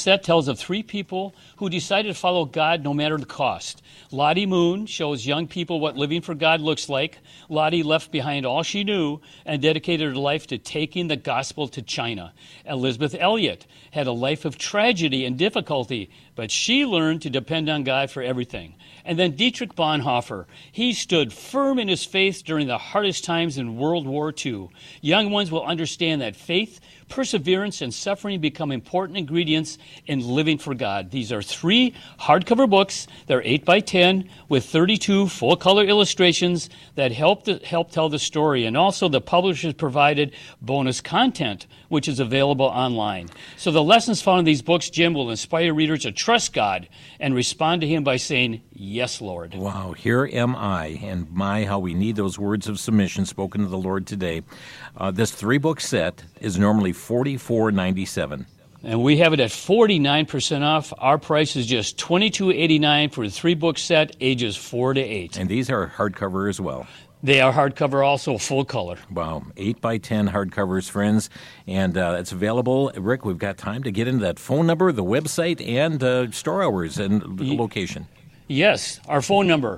set tells of three people who decided to follow God no matter the cost. Lottie Moon shows young people what living for God looks like. Lottie left behind all she knew and dedicated her life to taking the gospel to China. Elizabeth Elliot had a life of tragedy and difficulty, but she learned to depend on God for everything. And then Dietrich Bonhoeffer, he stood firm in his faith during the hardest times in World War II. Young ones will understand that faith, perseverance, and suffering become important ingredients in living for God. These are 3 hardcover books. They're 8 by 10 with 32 full-color illustrations that help tell the story. And also the publishers provided bonus content, which is available online. So the lessons found in these books, Jim, will inspire readers to trust God and respond to Him by saying, "Yes, Lord." Wow, here am I, and my, how we need those words of submission spoken to the Lord today. This 3-book set is normally $44.97. And we have it at 49% off. Our price is just $22.89 for a 3-book set, ages 4 to 8. And these are hardcover as well. They are hardcover, also full color. Wow, 8 by 10 hardcovers, friends. And it's available. Rick, we've got time to get into that phone number, the website, and store hours and location. Yes, our phone number,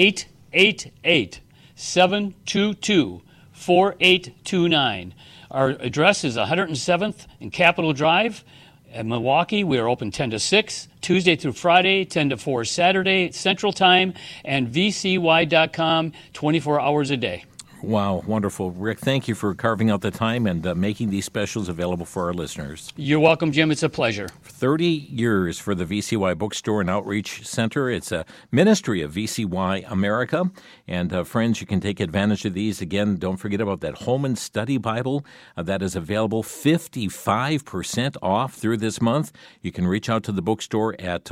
888-722-4829. Our address is 107th and Capitol Drive. In Milwaukee, we are open 10 to 6, Tuesday through Friday, 10 to 4 Saturday, Central Time, and vcy.com 24 hours a day. Wow, wonderful. Rick, thank you for carving out the time and making these specials available for our listeners. You're welcome, Jim. It's a pleasure. 30 years for the VCY Bookstore and Outreach Center. It's a ministry of VCY America. And friends, you can take advantage of these. Again, don't forget about that Home and Study Bible that is available 55% off through this month. You can reach out to the bookstore at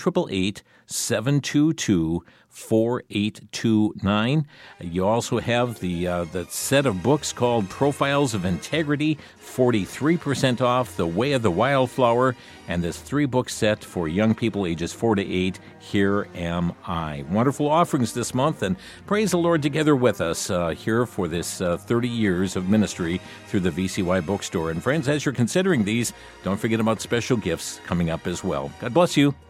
1-888-722-4829. You also have the set of books called Profiles of Integrity, 43% off, The Way of the Wildflower, and this 3-book set for young people ages 4 to 8, Here Am I. Wonderful offerings this month, and praise the Lord together with us here for this 30 years of ministry through the VCY Bookstore. And friends, as you're considering these, don't forget about special gifts coming up as well. God bless you.